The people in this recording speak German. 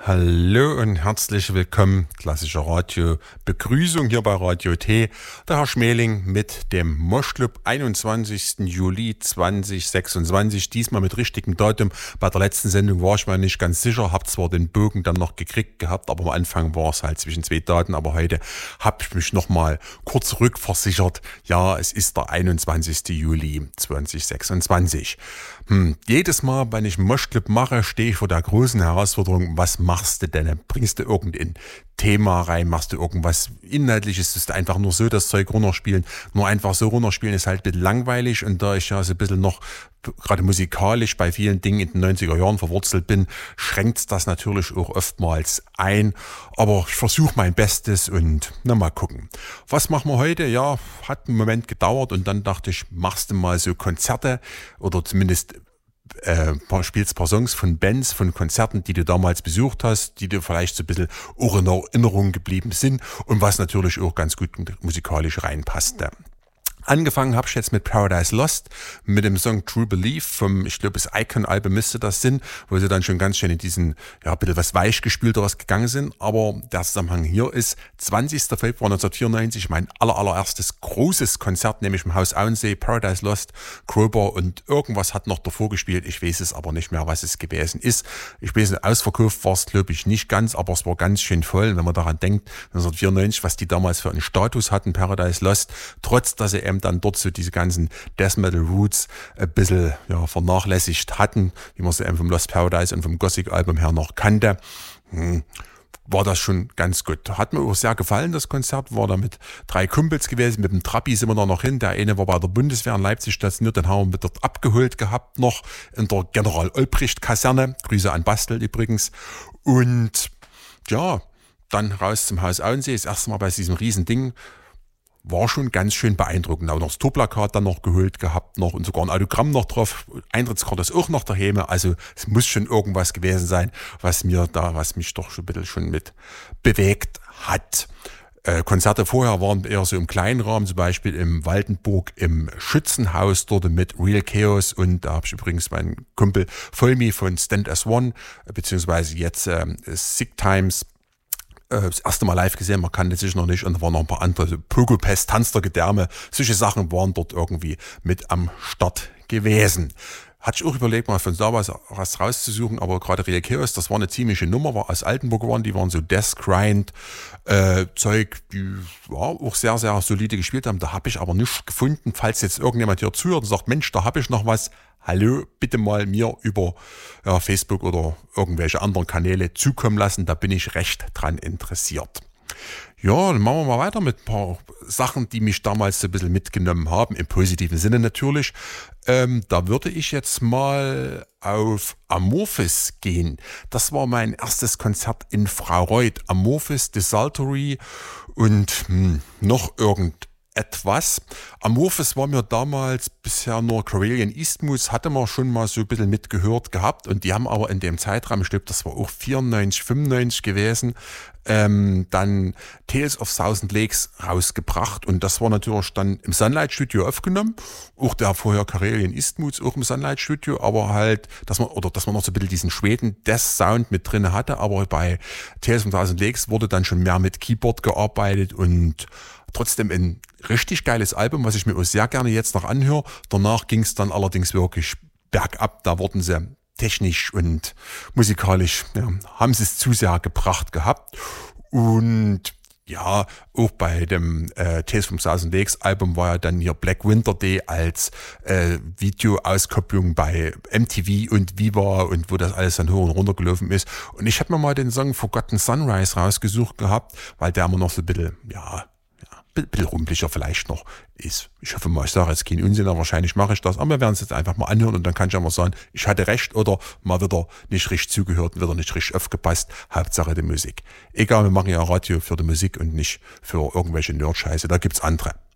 Hallo und herzlich willkommen, klassische Radio-Begrüßung hier bei Radio T. Der Herr Schmeling mit dem Moschclub 21. Juli 2026, diesmal mit richtigem Datum. Bei der letzten Sendung war ich mir nicht ganz sicher, habe zwar den Bogen dann noch gekriegt gehabt, aber am Anfang war es halt zwischen zwei Daten, aber heute habe ich mich nochmal kurz rückversichert. Ja, es ist der 21. Juli 2026. Jedes Mal, wenn ich einen Moschclub mache, stehe ich vor der großen Herausforderung, was machst du denn? Bringst du irgendein Thema rein, machst du irgendwas Inhaltliches, ist einfach nur so das Zeug runterspielen. Nur einfach so runterspielen ist halt ein bisschen langweilig, und da ich ja so ein bisschen noch gerade musikalisch bei vielen Dingen in den 90er Jahren verwurzelt bin, schränkt das natürlich auch oftmals ein. Aber ich versuche mein Bestes und mal gucken. Was machen wir heute? Ja, hat einen Moment gedauert und dann dachte ich, machst du mal so Konzerte oder zumindest spielst ein paar Songs von Bands, von Konzerten, die du damals besucht hast, die dir vielleicht so ein bisschen auch in Erinnerung geblieben sind und was natürlich auch ganz gut musikalisch reinpasste. Angefangen habe ich jetzt mit Paradise Lost, mit dem Song True Belief vom, ich glaube, das Icon-Album müsste das sein, wo sie dann schon ganz schön in diesen, ja, ein bisschen was weichgespülteres gegangen sind. Aber der Zusammenhang hier ist 20. Februar 1994, mein allererstes großes Konzert, nämlich im Haus Auensee, Paradise Lost, Crowbar und irgendwas hat noch davor gespielt. Ich weiß es aber nicht mehr, was es gewesen ist. Ich weiß nicht, ausverkauft war es, glaube ich, nicht ganz, aber es war ganz schön voll, wenn man daran denkt, 1994, was die damals für einen Status hatten, Paradise Lost, trotz dass sie dann dort so diese ganzen Death Metal Roots ein bisschen vernachlässigt hatten, wie man sie eben vom Lost Paradise und vom Gothic Album her noch kannte, war das schon ganz gut. Hat mir auch sehr gefallen, das Konzert, war da mit 3 Kumpels gewesen, mit dem Trabi sind wir da noch hin, der eine war bei der Bundeswehr in Leipzig stationiert, den haben wir dort abgeholt gehabt, noch in der General-Olbricht-Kaserne, Grüße an Bastel übrigens, und ja, dann raus zum Haus Auensee, das erste Mal bei diesem riesen Ding, war schon ganz schön beeindruckend. Auch noch das Torplakat dann noch geholt gehabt noch und sogar ein Autogramm noch drauf. Eintrittskarte ist auch noch daheim. Also es muss schon irgendwas gewesen sein, was mich doch schon ein bisschen schon mit bewegt hat. Konzerte vorher waren eher so im kleinen Rahmen, zum Beispiel im Waldenburg im Schützenhaus, dort mit Real Chaos, und da habe ich übrigens meinen Kumpel Volmi von Stand as One, beziehungsweise jetzt Sick Times, das erste Mal live gesehen, man kannte sich noch nicht, und da waren noch ein paar andere, so Pogopest, Tanz der Gedärme, solche Sachen waren dort irgendwie mit am Start gewesen. Hatte ich auch überlegt, mal von da was rauszusuchen, aber gerade Real Chaos, das war eine ziemliche Nummer, war aus Altenburg die waren so Death Grind Zeug, die auch sehr, sehr solide gespielt haben. Da habe ich aber nichts gefunden. Falls jetzt irgendjemand hier zuhört und sagt, Mensch, da habe ich noch was, hallo, bitte mal mir über Facebook oder irgendwelche anderen Kanäle zukommen lassen, da bin ich recht dran interessiert. Ja, dann machen wir mal weiter mit ein paar Sachen, die mich damals so ein bisschen mitgenommen haben, im positiven Sinne natürlich. Da würde ich jetzt mal auf Amorphis gehen. Das war mein erstes Konzert in Fraureuth. Amorphis, Desultory und noch irgendetwas. Amorphis war mir damals bisher nur Karelian Eastmoods, hatte man schon mal so ein bisschen mitgehört gehabt, und die haben aber in dem Zeitraum, ich glaube, das war auch 94, 95 gewesen, dann Tales of Thousand Lakes rausgebracht, und das war natürlich dann im Sunlight Studio aufgenommen, auch der vorher Karelian Eastmoods auch im Sunlight Studio, aber halt, dass man noch so ein bisschen diesen Schweden Death Sound mit drin hatte, aber bei Tales of Thousand Lakes wurde dann schon mehr mit Keyboard gearbeitet und trotzdem ein richtig geiles Album, was ich mir auch sehr gerne jetzt noch anhöre. Danach ging es dann allerdings wirklich bergab, da wurden sie technisch und musikalisch, haben sie es zu sehr gebracht gehabt. Und ja, auch bei dem Tales from Thousand Lakes Album war ja dann hier Black Winter Day als Videoauskopplung bei MTV und Viva, und wo das alles dann hoch und runter gelaufen ist. Und ich habe mir mal den Song Forgotten Sunrise rausgesucht gehabt, weil der immer noch so ein bisschen, ein bisschen rumpeliger vielleicht noch ist. Ich hoffe mal, ich sage jetzt keinen Unsinn, aber wahrscheinlich mache ich das. Aber wir werden es jetzt einfach mal anhören, und dann kann ich einfach sagen, ich hatte recht oder mal wieder nicht richtig zugehört, wieder nicht richtig aufgepasst. Hauptsache die Musik. Egal, wir machen ja Radio für die Musik und nicht für irgendwelche Nerd-Scheiße. Da gibt's andere.